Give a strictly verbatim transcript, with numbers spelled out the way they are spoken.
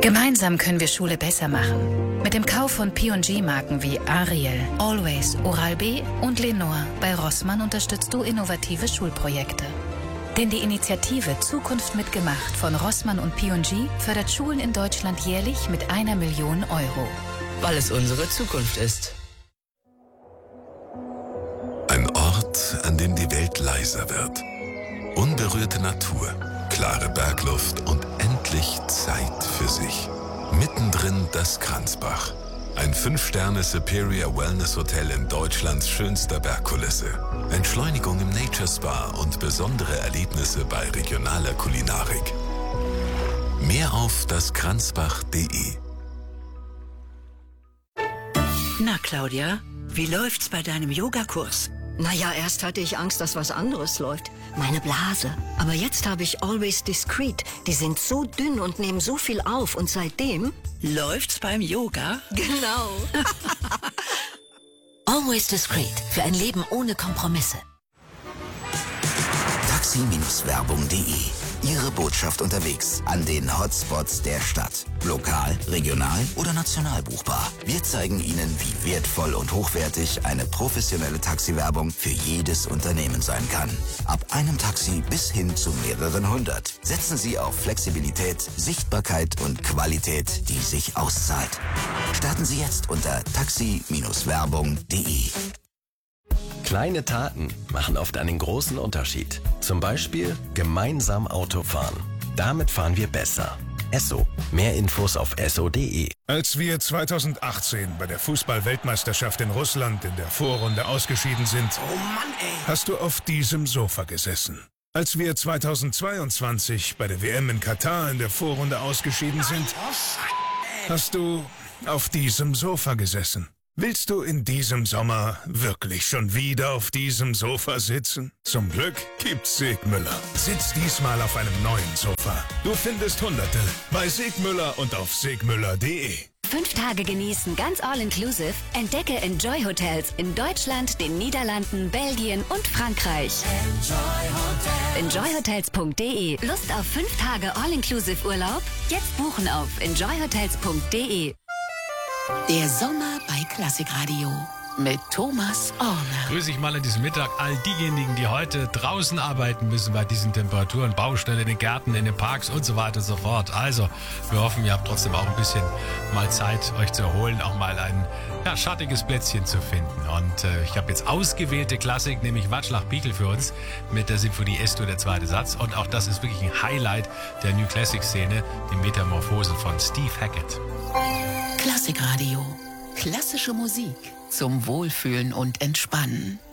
Gemeinsam können wir Schule besser machen. Mit dem Kauf von P und G-Marken wie Ariel, Always, Oral-B und Lenore bei Rossmann unterstützt du innovative Schulprojekte. Denn die Initiative Zukunft mitgemacht von Rossmann und P und G fördert Schulen in Deutschland jährlich mit einer Million Euro. Weil es unsere Zukunft ist. Ein Ort, an dem die Welt leiser wird. Unberührte Natur, klare Bergluft und endlich Zeit für sich. Mittendrin das Kranzbach. Ein fünf Sterne Superior Wellness Hotel in Deutschlands schönster Bergkulisse. Entschleunigung im Nature Spa und besondere Erlebnisse bei regionaler Kulinarik. Mehr auf daskranzbach punkt de. Na, Claudia, wie läuft's bei deinem Yogakurs? Naja, erst hatte ich Angst, dass was anderes läuft. Meine Blase. Aber jetzt habe ich Always Discreet. Die sind so dünn und nehmen so viel auf. Und seitdem... Läuft's beim Yoga? Genau. Always Discreet. Für ein Leben ohne Kompromisse. taxi Werbung punkt de. Ihre Botschaft unterwegs an den Hotspots der Stadt. Lokal, regional oder national buchbar. Wir zeigen Ihnen, wie wertvoll und hochwertig eine professionelle Taxiwerbung für jedes Unternehmen sein kann. Ab einem Taxi bis hin zu mehreren hundert. Setzen Sie auf Flexibilität, Sichtbarkeit und Qualität, die sich auszahlt. Starten Sie jetzt unter taxi Werbung punkt de. Kleine Taten machen oft einen großen Unterschied. Zum Beispiel gemeinsam Auto fahren. Damit fahren wir besser. Esso. Mehr Infos auf esso punkt de. Als wir zweitausendachtzehn bei der Fußball-Weltmeisterschaft in Russland in der Vorrunde ausgeschieden sind, Oh Mann, ey. hast du auf diesem Sofa gesessen. Als wir zweitausendzweiundzwanzig bei der W M in Katar in der Vorrunde ausgeschieden sind, hast du auf diesem Sofa gesessen. Willst du in diesem Sommer wirklich schon wieder auf diesem Sofa sitzen? Zum Glück gibt's Segmüller. Sitz diesmal auf einem neuen Sofa. Du findest Hunderte bei Segmüller und auf segmüller punkt de. Fünf Tage genießen, ganz all-inclusive. Entdecke Enjoy Hotels in Deutschland, den Niederlanden, Belgien und Frankreich. Enjoy Hotels. enjoy hotels punkt de. Lust auf fünf Tage all-inclusive Urlaub? Jetzt buchen auf enjoy hotels punkt de. Der Sommer bei Klassikradio mit Thomas Orner. Grüße ich mal an diesem Mittag all diejenigen, die heute draußen arbeiten müssen bei diesen Temperaturen, Baustellen in den Gärten, in den Parks und so weiter und so fort. Also, wir hoffen, ihr habt trotzdem auch ein bisschen mal Zeit, euch zu erholen, auch mal ein ja, schattiges Plätzchen zu finden. Und äh, ich habe jetzt ausgewählte Klassik, nämlich Watschlach-Pickel für uns mit der Sinfonie Esto, der zweite Satz. Und auch das ist wirklich ein Highlight der New Classic-Szene, die Metamorphosen von Steve Hackett. Klassikradio. Klassische Musik zum Wohlfühlen und Entspannen.